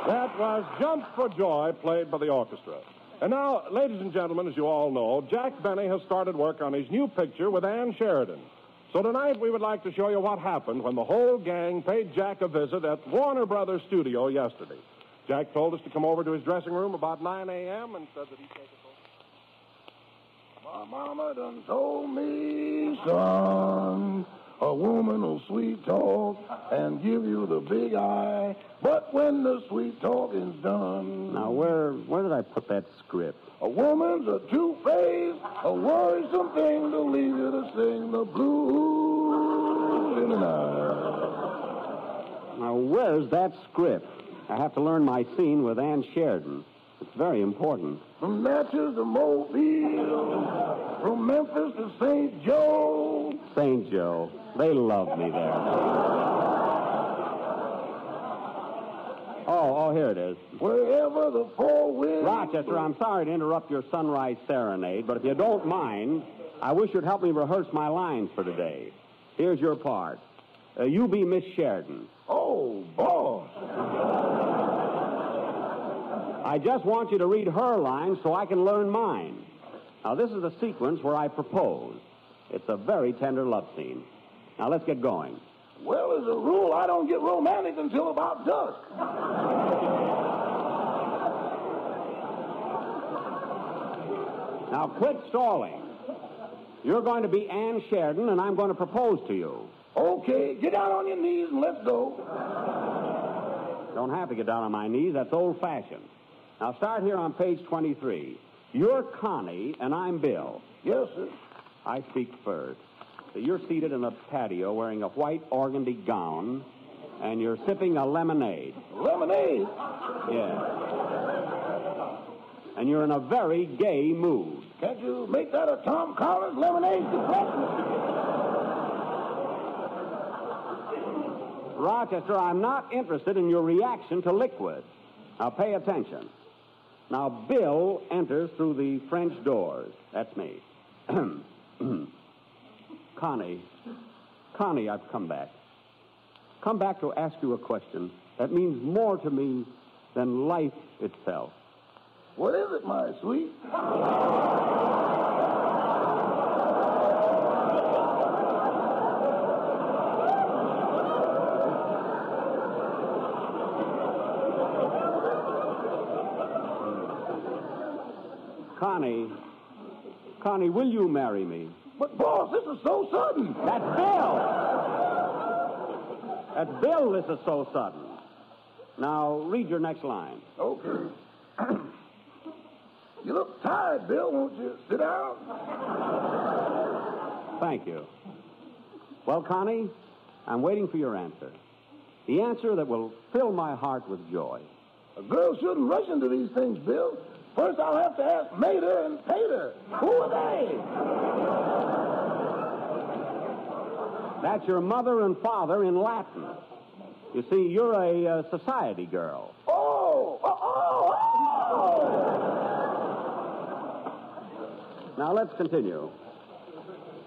That was Jump for Joy, played by the orchestra. And now, ladies and gentlemen, as you all know, Jack Benny has started work on his new picture with Ann Sheridan. So tonight we would like to show you what happened when the whole gang paid Jack a visit at Warner Brothers Studio yesterday. Jack told us to come over to his dressing room about 9 a.m. and said that he'd take us over. My mama done told me, son, a woman will sweet talk and give you the big eye, but when the sweet talking's done... Now, where did I put that script? A woman's a two-faced, a worrisome thing to leave you to sing the blues in the night. Now, where's that script? I have to learn my scene with Ann Sheridan. It's very important. From Natchez to Mobile, from Memphis to St. Joe. St. Joe. They love me there. Oh, here it is. Wherever the four winds... Rochester, I'm sorry to interrupt your sunrise serenade, but if you don't mind, I wish you'd help me rehearse my lines for today. Here's your part. You be Miss Sheridan. Oh, boss. I just want you to read her lines so I can learn mine. Now, this is the sequence where I propose. It's a very tender love scene. Now, let's get going. Well, as a rule, I don't get romantic until about dusk. Now, quit stalling. You're going to be Ann Sheridan, and I'm going to propose to you. Okay, get down on your knees and let's go. Don't have to get down on my knees. That's old-fashioned. Now, start here on page 23. You're Connie, and I'm Bill. Yes, sir. I speak first. So you're seated in a patio wearing a white organdy gown, and you're sipping a lemonade. Lemonade? Yeah. And you're in a very gay mood. Can't you make that a Tom Collins lemonade depression? Rochester, I'm not interested in your reaction to liquid. Now, pay attention. Now, Bill enters through the French doors. That's me. Connie, I've come back. Come back to ask you a question that means more to me than life itself. What is it, my sweet? Connie, will you marry me? But, boss, this is so sudden. That's Bill! That's Bill, this is so sudden. Now, read your next line. Okay. You look tired, Bill. Won't you sit down? Thank you. Well, Connie, I'm waiting for your answer. The answer that will fill my heart with joy. A girl shouldn't rush into these things, Bill. First, I'll have to ask Mater and Pater. Who are they? That's your mother and father in Latin. You see, you're a society girl. Oh! Now, let's continue.